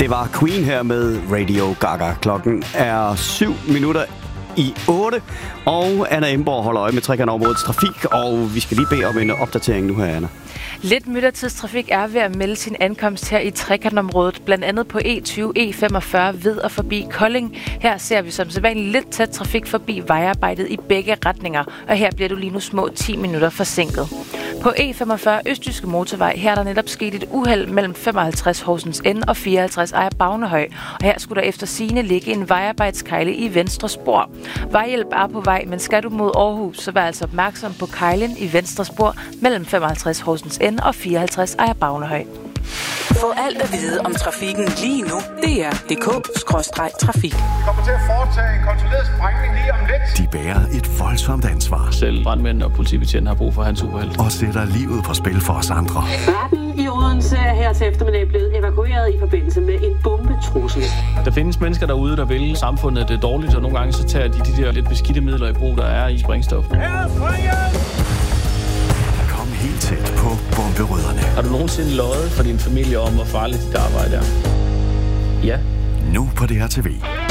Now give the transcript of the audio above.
Det var Queen her med Radio Gaga. Klokken er 7:07, og Anna Emborg holder øje med trekantområdets trafik, og vi skal lige bede om en opdatering nu her, Anna. Lidt myldretidstrafik er ved at melde sin ankomst her i trekantområdet, blandt andet på E20, E45 ved og forbi Kolding. Her ser vi som sædvanligt lidt tæt trafik forbi vejarbejdet i begge retninger, og her bliver du lige nu små 10 minutter forsinket. På E45 Østjyske Motorvej, her er der netop sket et uheld mellem 55 Horsens N og 54 Ejer Bagnehøj, og her skulle der efter sigende ligge en vejarbejdskejle i venstre spor. Vejhjælp er på vej, men skal du mod Aarhus, så vær altså opmærksom på kejlen i venstre spor mellem 55 Horsens N og 54 Ejer Bagnehøj. Få alt at vide om trafikken lige nu. DR.dk/trafik. Kommer til at foretage en kontrolleret sprængning lige om lidt. De bærer et voldsomt ansvar. Selv brandmænd og politibetjent har brug for hans uheld. Og sætter livet på spil for os andre. Retten i Odense er her til eftermiddag blevet evakueret i forbindelse med en bombetrussel. Der findes mennesker derude, der vil samfundet det dårligt, og nogle gange så tager de der lidt beskidte midler i brug, der er i sprængstof. Kom helt tæt på bomberødderne. Har du nogensinde løjet for din familie om, hvor farligt dit arbejde er? Ja. Nu på DR TV.